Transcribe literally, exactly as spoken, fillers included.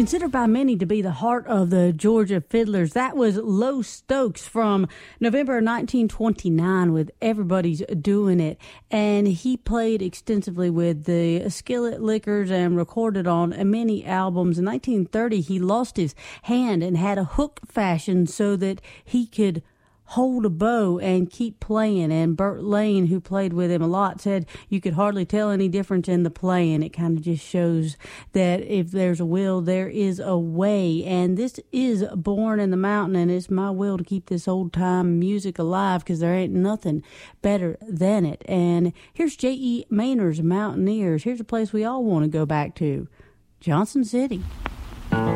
considered by many to be the heart of the Georgia Fiddlers. That was Low Stokes from November nineteen twenty-nine with Everybody's Doing It. And he played extensively with the Skillet Lickers and recorded on many albums. In nineteen thirty, he lost his hand and had a hook fashioned so that he could hold a bow and keep playing. And Burt Lane, who played with him a lot, said you could hardly tell any difference in the playing. It kind of just shows that if there's a will, there is a way. And this is Born in the Mountain, and it's my will to keep this old time music alive because there ain't nothing better than it. And here's J E. Maynor's Mountaineers. Here's a place we all want to go back to, Johnson City.